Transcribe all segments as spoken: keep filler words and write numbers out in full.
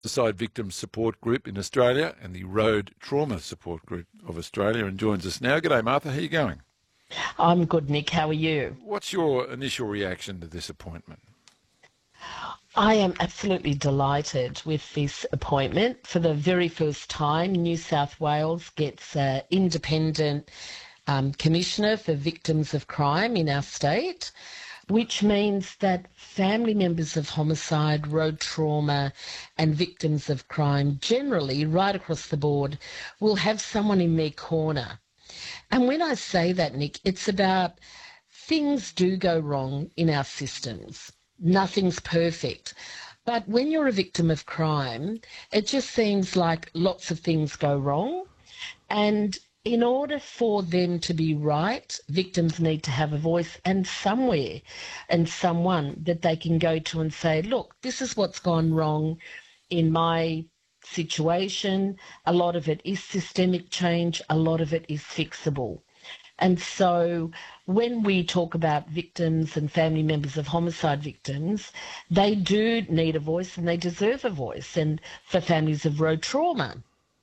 Homicide Victims Support Group in Australia and the Road Trauma Support Group of Australia, and joins us now. G'day, Martha. How are you going? I'm good, Nick. How are you? What's your initial reaction to this appointment? I am absolutely delighted with this appointment. For the very first time, New South Wales gets an independent um, commissioner for victims of crime in our state, which means that family members of homicide, road trauma and victims of crime generally, right across the board, will have someone in their corner. And when I say that, Nick, it's about things do go wrong in our systems. Nothing's perfect. But when you're a victim of crime, it just seems like lots of things go wrong. And in order for them to be right, victims need to have a voice and somewhere and someone that they can go to and say, look, this is what's gone wrong in my situation. A lot of it is systemic change. A lot of it is fixable. And so when we talk about victims and family members of homicide victims, they do need a voice and they deserve a voice. And for families of road trauma,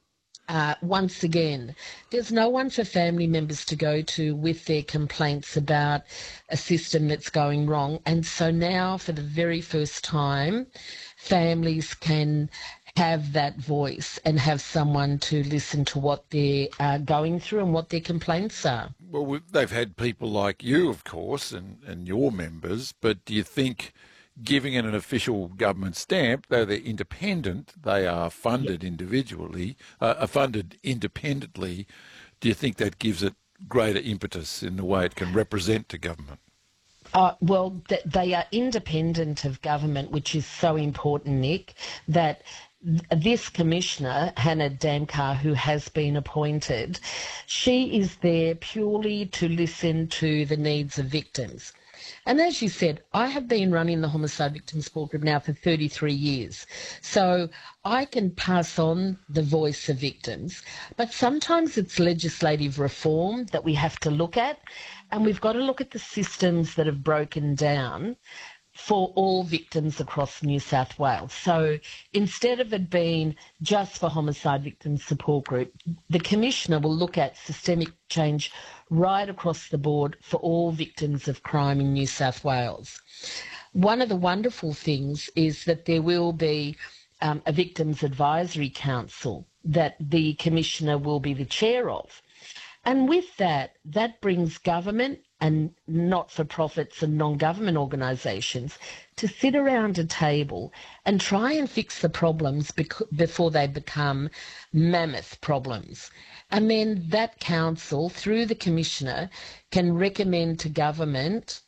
uh, once again, there's no one for family members to go to with their complaints about a system that's going wrong. And so now, for the very first time, families can have that voice and have someone to listen to what they're uh, going through and what their complaints are. Well, we- they've had people like you, of course, and, and your members, but do you think giving it an official government stamp, though they're independent, they are funded individually, uh, are funded independently, do you think that gives it greater impetus in the way it can represent to government? Uh, well, th- they are independent of government, which is so important, Nick, that th- this commissioner, Hannah Damkar, who has been appointed, she is there purely to listen to the needs of victims. And as you said, I have been running the Homicide Victims Support Group now for thirty-three years. So I can pass on the voice of victims, but sometimes it's legislative reform that we have to look at, and we've got to look at the systems that have broken down for all victims across New South Wales. So instead of it being just for Homicide Victims Support Group, the Commissioner will look at systemic change right across the board for all victims of crime in New South Wales. One of the wonderful things is that there will be um, a Victims Advisory Council that the Commissioner will be the chair of. And with that, that brings government and not-for-profits and non-government organisations to sit around a table and try and fix the problems bec- before they become mammoth problems. And then that council, through the Commissioner, can recommend to government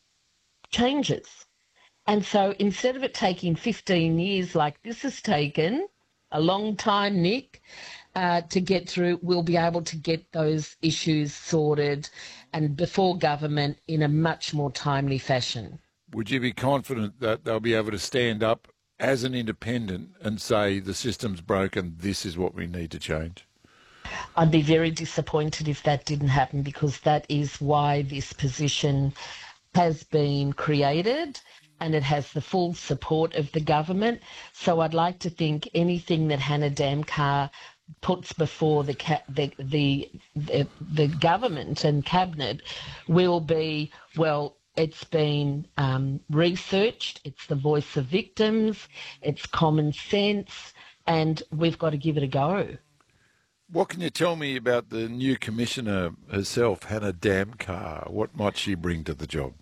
changes. And so instead of it taking fifteen years like this has taken, a long time, Nick, Uh, to get through, we'll be able to get those issues sorted and before government in a much more timely fashion. Would you be confident that they'll be able to stand up as an independent and say the system's broken, this is what we need to change? I'd be very disappointed if that didn't happen, because that is why this position has been created and it has the full support of the government. So I'd like to think anything that Hannah Damkar puts before the, ca- the, the the the government and cabinet will be, well, it's been um, researched, it's the voice of victims, it's common sense, and we've got to give it a go. What can you tell me about the new commissioner herself, Hannah Damkar? What might she bring to the job?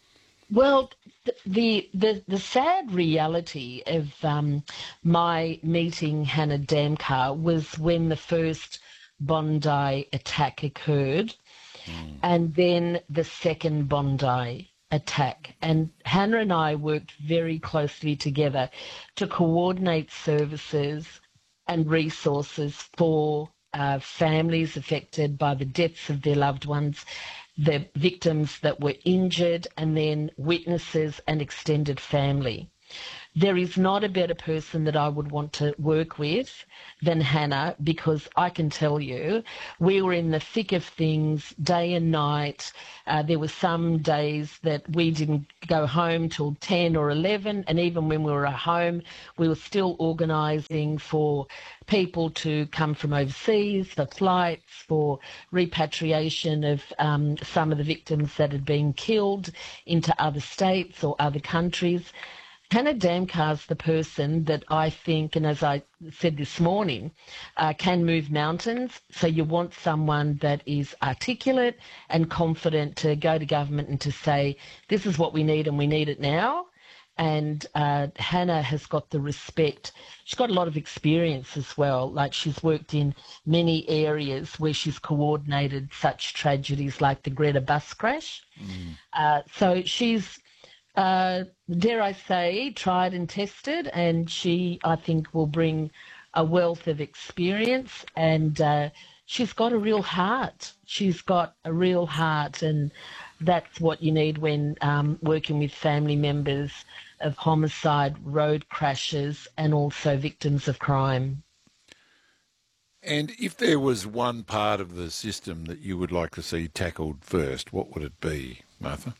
Well, the the the sad reality of um, my meeting Hannah Damkar was when the first Bondi attack occurred, Mm. and then the second Bondi attack. And Hannah and I worked very closely together to coordinate services and resources for uh, families affected by the deaths of their loved ones, the victims that were injured, and then witnesses and extended family. there is not a better person that I would want to work with than Hannah, because I can tell you, we were in the thick of things day and night. Uh, there were some days that we didn't go home till ten or eleven, and even when we were at home, we were still organising for people to come from overseas, for flights, for repatriation of um, some of the victims that had been killed into other states or other countries. Hannah Damkar's the person that I think, and as I said this morning, uh, can move mountains. So you want someone that is articulate and confident to go to government and to say, this is what we need and we need it now. And uh, Hannah has got the respect. She's got a lot of experience as well. Like, she's worked in many areas where she's coordinated such tragedies like the Greta bus crash. Mm. Uh, so she's, uh, dare I say, tried and tested, and she, I think, will bring a wealth of experience, and uh, she's got a real heart. She's got a real heart, and that's what you need when um, working with family members of homicide, road crashes, and also victims of crime. And if there was one part of the system that you would like to see tackled first, what would it be, Martha?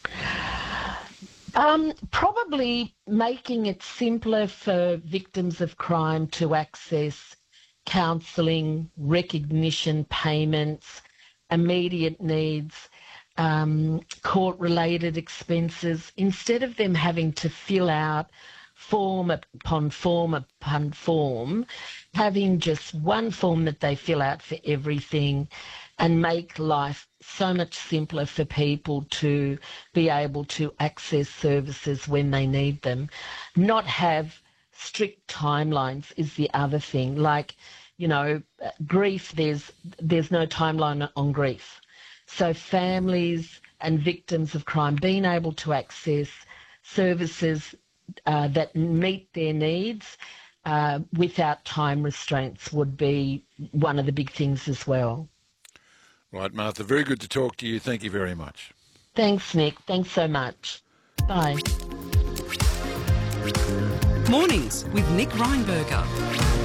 Um, probably making it simpler for victims of crime to access counselling, recognition, payments, immediate needs, um, court-related expenses, instead of them having to fill out form upon form upon form, having just one form that they fill out for everything, and make life so much simpler for people to be able to access services when they need them. Not have strict timelines is the other thing. Like, you know, grief, there's there's no timeline on grief. So families and victims of crime being able to access services uh, that meet their needs uh, without time restraints would be one of the big things as well. Right, Martha, very good to talk to you. Thank you very much. Thanks, Nick. Thanks so much. Bye. Mornings with Nick Reinberger.